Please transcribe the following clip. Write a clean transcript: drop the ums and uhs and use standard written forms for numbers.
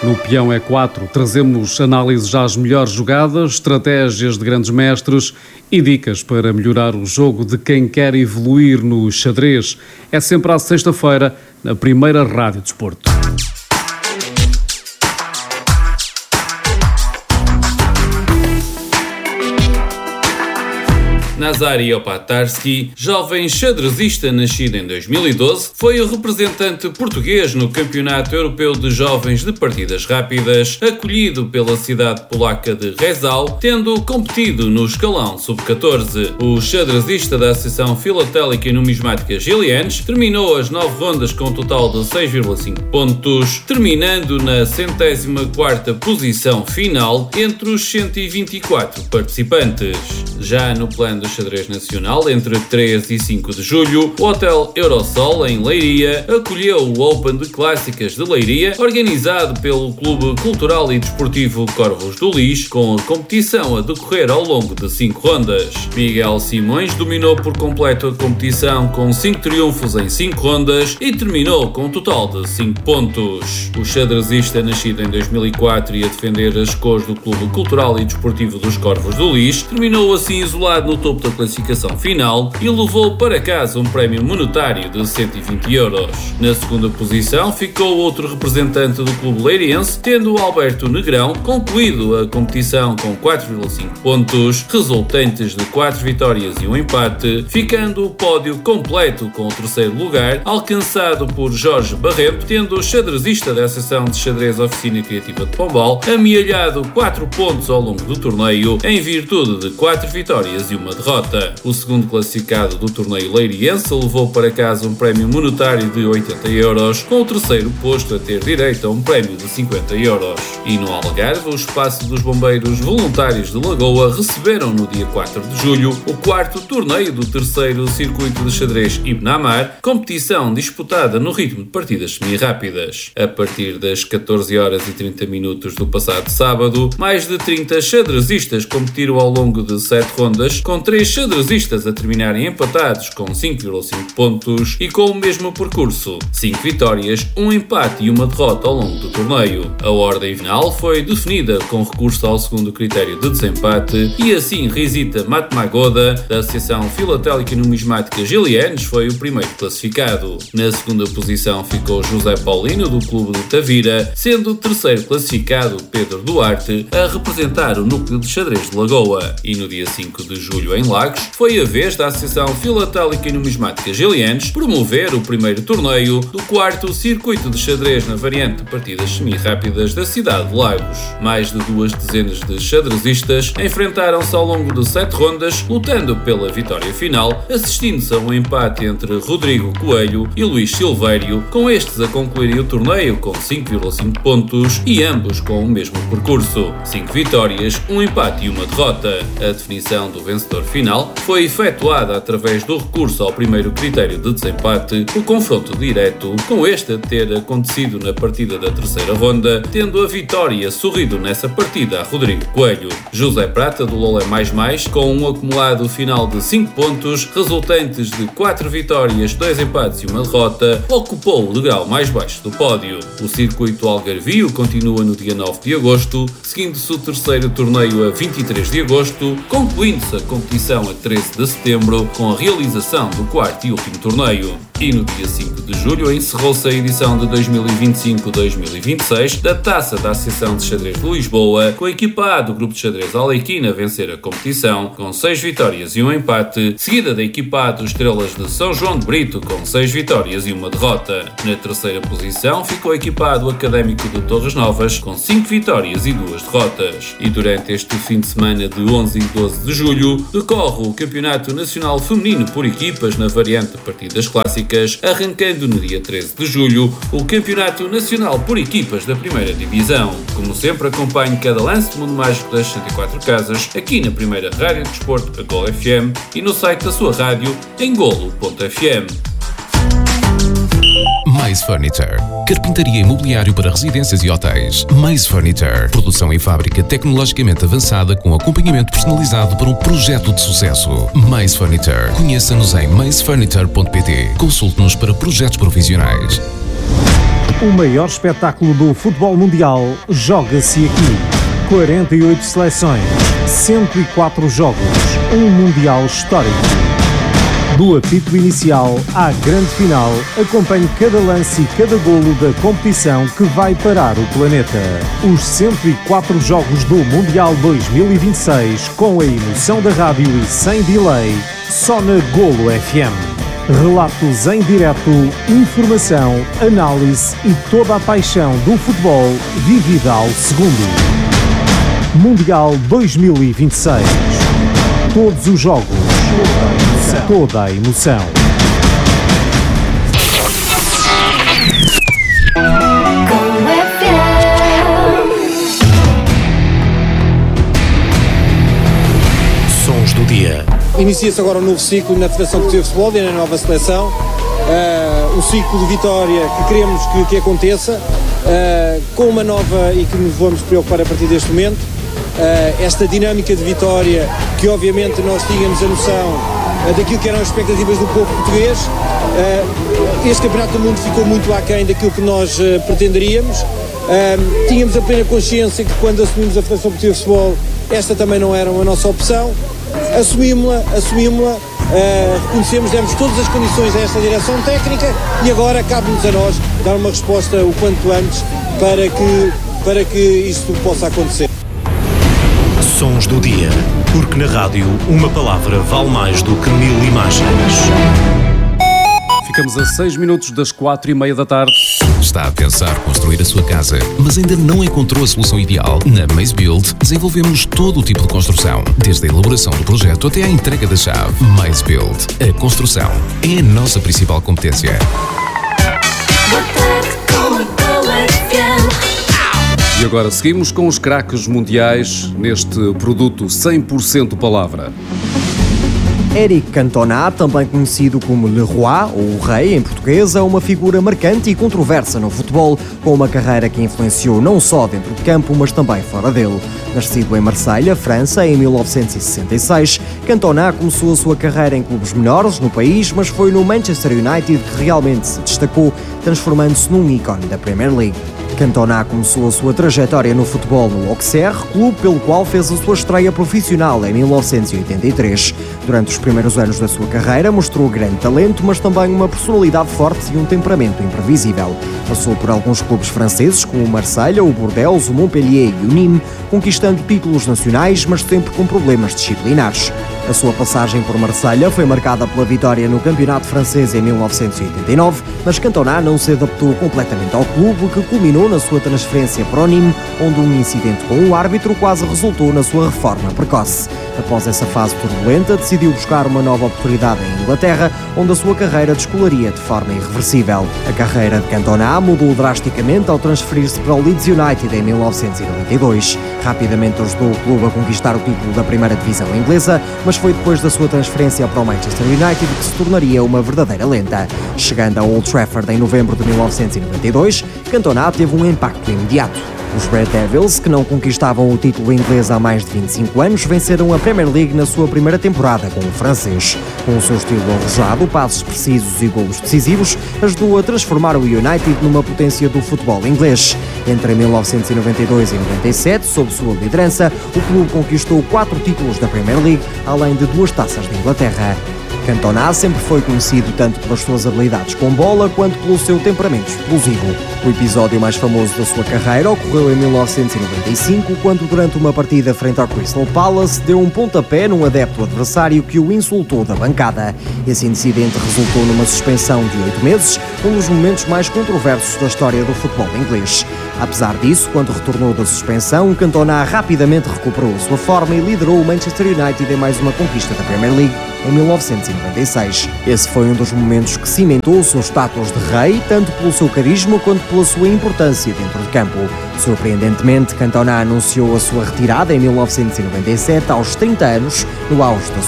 No Peão E4 trazemos análises às melhores jogadas, estratégias de grandes mestres e dicas para melhorar o jogo de quem quer evoluir no xadrez. É sempre à sexta-feira, na primeira Rádio Desporto. Nazari Opatarski, jovem xadrezista nascido em 2012, foi o representante português no Campeonato Europeu de Jovens de Partidas Rápidas, acolhido pela cidade polaca de Rezal, tendo competido no escalão sub-14. O xadrezista da Associação Filatélica e Numismática Giliennes terminou as 9 rondas com um total de 6,5 pontos, terminando na 104ª posição final entre os 124 participantes. Já no plano do xadrez nacional, entre 3 e 5 de julho, o Hotel Eurosol, em Leiria, acolheu o Open de Clássicas de Leiria, organizado pelo Clube Cultural e Desportivo Corvos do Lis, com a competição a decorrer ao longo de 5 rondas. Miguel Simões dominou por completo a competição com 5 triunfos em 5 rondas e terminou com um total de 5 pontos. O xadrezista, nascido em 2004 e a defender as cores do Clube Cultural e Desportivo dos Corvos do Lis, terminou assim isolado no topo da classificação final e levou para casa um prémio monetário de 120 euros. Na segunda posição ficou outro representante do clube leiriense, tendo Alberto Negrão concluído a competição com 4,5 pontos, resultantes de 4 vitórias e um empate, ficando o pódio completo com o terceiro lugar, alcançado por Jorge Barreto, tendo o xadrezista da Associação de Xadrez Oficina Criativa de Pombal amealhado 4 pontos ao longo do torneio, em virtude de 4 vitórias e uma derrota. O segundo classificado do torneio leiriense levou para casa um prémio monetário de 80 euros, com o terceiro posto a ter direito a um prémio de 50 euros. E no Algarve, o Espaço dos Bombeiros Voluntários de Lagoa receberam no dia 4 de julho o quarto torneio do terceiro circuito de xadrez Ibn Amar, competição disputada no ritmo de partidas semi-rápidas. A partir das 14 horas e 30 minutos do passado sábado, mais de 30 xadrezistas competiram ao longo de 7 rondas, com 3 xadrezistas a terminarem empatados com 5,5 pontos e com o mesmo percurso, 5 vitórias, um empate e uma derrota ao longo do torneio. A ordem final foi definida com recurso ao segundo critério de desempate e assim Rizita Matmagoda, da Associação Filatélica e Numismática Giliennes, foi o primeiro classificado. Na segunda posição ficou José Paulino, do clube de Tavira, sendo o terceiro classificado Pedro Duarte, a representar o núcleo de xadrez de Lagoa. E no dia 5 de julho, em Lagos, foi a vez da Associação Filatélica e Numismática Giliennes promover o primeiro torneio do quarto circuito de xadrez na variante de partidas semi-rápidas da cidade de Lagos. Mais de 2 dezenas de xadrezistas enfrentaram-se ao longo de 7 rondas, lutando pela vitória final, assistindo-se a um empate entre Rodrigo Coelho e Luís Silvério, com estes a concluírem o torneio com 5,5 pontos e ambos com o mesmo percurso, 5 vitórias, um empate e uma derrota. A definição do vencedor final foi efetuada através do recurso ao primeiro critério de desempate, o confronto direto, com este a ter acontecido na partida da terceira ronda, tendo a vitória sorrido nessa partida a Rodrigo Coelho. José Prata, do Lolé Mais, com um acumulado final de 5 pontos, resultantes de 4 vitórias, 2 empates e uma derrota, ocupou o degrau mais baixo do pódio. O circuito algarvio continua no dia 9 de agosto, seguindo-se o terceiro torneio a 23 de agosto, concluindo-se a competição a 13 de setembro, com a realização do quarto e último torneio. E no dia 5 de julho encerrou-se a edição de 2025-2026 da Taça da Associação de Xadrez de Lisboa, com a equipa A do Grupo de Xadrez Alequina a vencer a competição, com 6 vitórias e um empate, seguida da equipa A dos Estrelas de São João de Brito, com 6 vitórias e uma derrota. Na terceira posição ficou a equipa A do Académico de Torres Novas, com 5 vitórias e 2 derrotas. E durante este fim de semana de 11 e 12 de julho, decorre o Campeonato Nacional Feminino por equipas na variante de partidas clássicas, arrancando no dia 13 de julho o Campeonato Nacional por equipas da Primeira Divisão. Como sempre, acompanhe cada lance do Mundo Mágico das 104 Casas, aqui na primeira Rádio de Desporto, a Golo FM, e no site da sua rádio, em golo.fm. Mais Furniture. Carpintaria e mobiliário para residências e hotéis. Mais Furniture. Produção em fábrica tecnologicamente avançada com acompanhamento personalizado para um projeto de sucesso. Mais Furniture. Conheça-nos em maisfurniture.pt. Consulte-nos para projetos profissionais. O maior espetáculo do futebol mundial joga-se aqui. 48 seleções, 104 jogos, um mundial histórico. Do apito inicial à grande final, acompanhe cada lance e cada golo da competição que vai parar o planeta. Os 104 jogos do Mundial 2026, com a emoção da rádio e sem delay, só na Golo FM. Relatos em direto, informação, análise e toda a paixão do futebol vivida ao segundo. Mundial 2026. Todos os jogos, toda a emoção. Sons do dia. Inicia-se agora um novo ciclo na Federação Portuguesa de Futebol e na nova seleção. Um ciclo de vitória que queremos que aconteça, com uma nova e que nos vamos preocupar a partir deste momento. Esta dinâmica de vitória que obviamente nós tínhamos a noção daquilo que eram as expectativas do povo português. Este Campeonato do Mundo ficou muito aquém daquilo que nós pretenderíamos. Tínhamos a plena consciência que quando assumimos a Federação Portuguesa de Futebol esta também não era a nossa opção. Assumimos-la, reconhecemos, demos todas as condições a esta direção técnica e agora cabe-nos a nós dar uma resposta o quanto antes para que isto possa acontecer. Sons do dia, porque na rádio uma palavra vale mais do que 1000 imagens. Ficamos a 6 minutos das 4:30 da tarde. Está a pensar construir a sua casa, mas ainda não encontrou a solução ideal? Na Maze Build, desenvolvemos todo o tipo de construção, desde a elaboração do projeto até à entrega da chave. Maze Build. A construção é a nossa principal competência. E agora seguimos com os craques mundiais neste produto 100% palavra. Eric Cantona, também conhecido como Le Roi, ou o Rei em português, é uma figura marcante e controversa no futebol, com uma carreira que influenciou não só dentro de campo, mas também fora dele. Nascido em Marselha, França, em 1966, Cantona começou a sua carreira em clubes menores no país, mas foi no Manchester United que realmente se destacou, transformando-se num ícone da Premier League. Cantona começou a sua trajetória no futebol no Auxerre, clube pelo qual fez a sua estreia profissional em 1983. Durante os primeiros anos da sua carreira mostrou grande talento, mas também uma personalidade forte e um temperamento imprevisível. Passou por alguns clubes franceses como o Marselha, o Bordeaux, o Montpellier e o Nîmes, conquistando títulos nacionais, mas sempre com problemas disciplinares. A sua passagem por Marselha foi marcada pela vitória no campeonato francês em 1989, mas Cantona não se adaptou completamente ao clube, que culminou na sua transferência para o Nîmes, onde um incidente com o árbitro quase resultou na sua reforma precoce. Após essa fase turbulenta, decidiu buscar uma nova oportunidade em Inglaterra, onde a sua carreira descolaria de forma irreversível. A carreira de Cantona mudou drasticamente ao transferir-se para o Leeds United em 1992. Rapidamente ajudou o clube a conquistar o título da primeira divisão inglesa, mas foi depois da sua transferência para o Manchester United que se tornaria uma verdadeira lenda. Chegando a Old Trafford em novembro de 1992, Cantona teve um impacto imediato. Os Red Devils, que não conquistavam o título inglês há mais de 25 anos, venceram a Premier League na sua primeira temporada com o francês. Com o seu estilo arrojado, passos precisos e golos decisivos, ajudou a transformar o United numa potência do futebol inglês. Entre 1992 e 97, sob sua liderança, o clube conquistou 4 títulos da Premier League, além de 2 taças de Inglaterra. Cantona sempre foi conhecido tanto pelas suas habilidades com bola quanto pelo seu temperamento explosivo. O episódio mais famoso da sua carreira ocorreu em 1995, quando durante uma partida frente ao Crystal Palace deu um pontapé num adepto adversário que o insultou da bancada. Esse incidente resultou numa suspensão de 8 meses, um dos momentos mais controversos da história do futebol inglês. Apesar disso, quando retornou da suspensão, Cantona rapidamente recuperou a sua forma e liderou o Manchester United em mais uma conquista da Premier League em 1996. Esse foi um dos momentos que cimentou o seu status de rei, tanto pelo seu carisma quanto pela sua importância dentro de campo. Surpreendentemente, Cantona anunciou a sua retirada em 1997, aos 30 anos, no auge da